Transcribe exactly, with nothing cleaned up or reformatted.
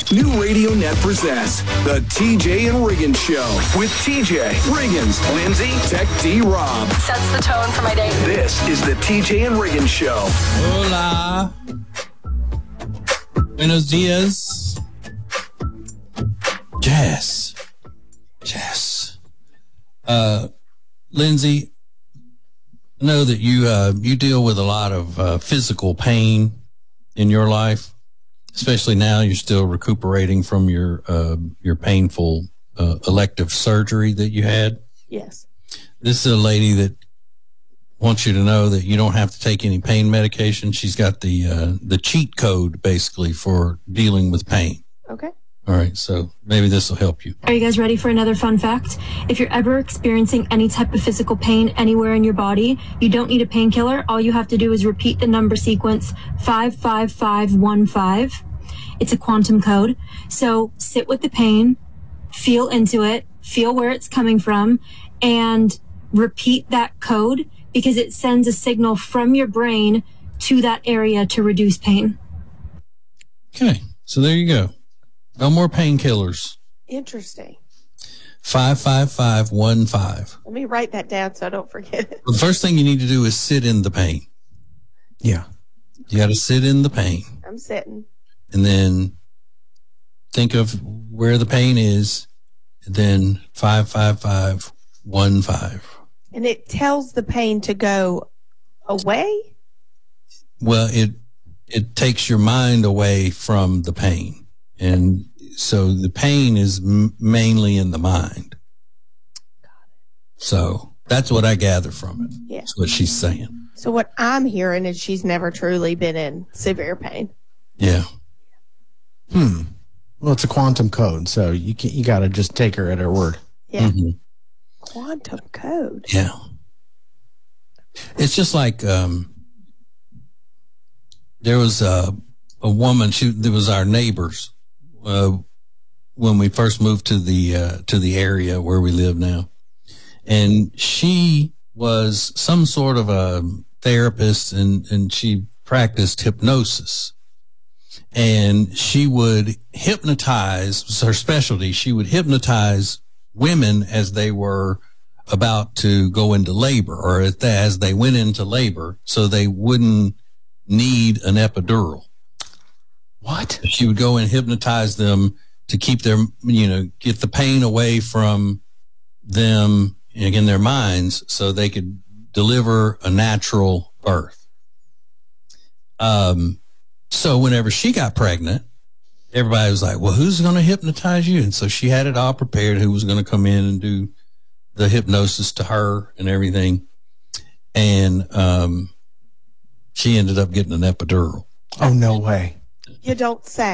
New Radio Net presents the T J and Riggins Show with T J, Riggins, Lindsay, Tech D Rob. Sets the tone for my day. This is the T J and Riggins Show. Hola. Buenos dias. Jazz. Jazz. Uh, Lindsay, I know that you uh, you deal with a lot of uh, physical pain in your life, especially now you're still recuperating from your uh, your painful uh, elective surgery that you had. Yes. This is a lady that wants you to know that you don't have to take any pain medication. She's got the uh, the cheat code basically for dealing with pain. Okay. All right, so maybe this will help you. Are you guys ready for another fun fact? If you're ever experiencing any type of physical pain anywhere in your body, you don't need a painkiller. All you have to do is repeat the number sequence five five five one five. It's a quantum code. So sit with the pain, feel into it, feel where it's coming from, and repeat that code because it sends a signal from your brain to that area to reduce pain. Okay, so there you go. No more painkillers. Interesting. five five five one five. Let me write that down so I don't forget it. The first thing you need to do is sit in the pain. Yeah. You got to sit in the pain. I'm sitting. And then think of where the pain is. And then five five five one five. And it tells the pain to go away? Well, it it takes your mind away from the pain. And so the pain is m- mainly in the mind. So that's what I gather from it. Yeah. That's what she's saying. So what I'm hearing is she's never truly been in severe pain. Yeah. Hmm. Well, it's a quantum code, so you can, you got to just take her at her word. Yeah. Mm-hmm. Quantum code. Yeah. It's just like um, there was a, a woman, she there was our neighbors uh, when we first moved to the uh, to the area where we live now. And she was some sort of a therapist, and, and she practiced hypnosis. And she would hypnotize, was her specialty, she would hypnotize women as they were about to go into labor, or as they went into labor, so they wouldn't need an epidural. What? She would go and hypnotize them to keep their, you know, get the pain away from them in their minds so they could deliver a natural birth. Um, so whenever she got pregnant, everybody was like, well, who's going to hypnotize you? And so she had it all prepared, who was going to come in and do the hypnosis to her and everything. And um, she ended up getting an epidural. Oh, no way. You don't say.